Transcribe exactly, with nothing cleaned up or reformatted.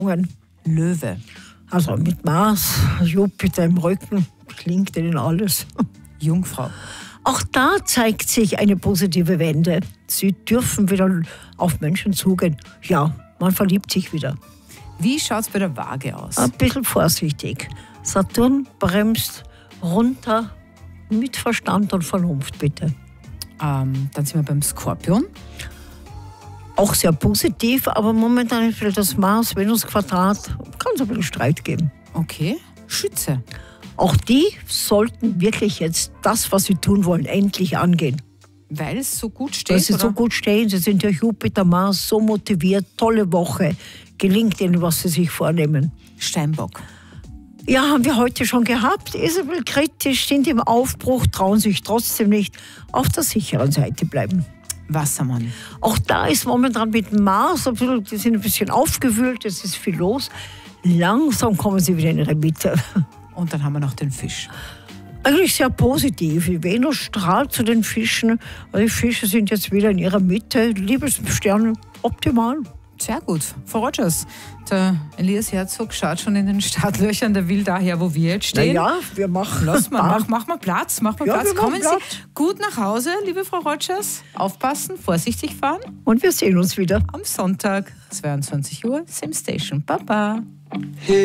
Löwe. Also mit Mars, Jupiter im Rücken, klingt ihnen alles. Jungfrau. Auch da zeigt sich eine positive Wende. Sie dürfen wieder auf Menschen zugehen. Ja, man verliebt sich wieder. Wie schaut es bei der Waage aus? Ein bisschen vorsichtig. Saturn bremst runter mit Verstand und Vernunft, bitte. Ähm, dann sind wir beim Skorpion. Auch sehr positiv, aber momentan ist wieder das Mars-Venus-Quadrat. Kann es ein bisschen Streit geben. Okay. Schütze. Auch die sollten wirklich jetzt das, was sie tun wollen, endlich angehen. Weil es so gut steht, Weil sie oder? so gut stehen, sie sind ja Jupiter, Mars, so motiviert, tolle Woche. Gelingt ihnen, was sie sich vornehmen. Steinbock. Ja, haben wir heute schon gehabt. Isabel kritisch, sind im Aufbruch, trauen sich trotzdem nicht. Auf der sicheren Seite bleiben. Wassermann. Auch da ist momentan mit Mars, ein bisschen, die sind ein bisschen aufgewühlt, es ist viel los. Langsam kommen sie wieder in ihre Mitte. Und dann haben wir noch den Fisch. Eigentlich sehr positiv. Die Venus strahlt zu den Fischen. Die Fische sind jetzt wieder in ihrer Mitte. Liebessterne optimal. Sehr gut. Frau Rogers, der Elias Herzog schaut schon in den Startlöchern. Der will daher, wo wir jetzt stehen. Na ja, wir machen Lass mal, mach, mach mal Platz, mach mal Ja, Platz. wir machen Kommen Platz. Sie gut nach Hause, liebe Frau Rogers. Aufpassen, vorsichtig fahren. Und wir sehen uns wieder. Am Sonntag, zweiundzwanzig Uhr, Same Station. Baba.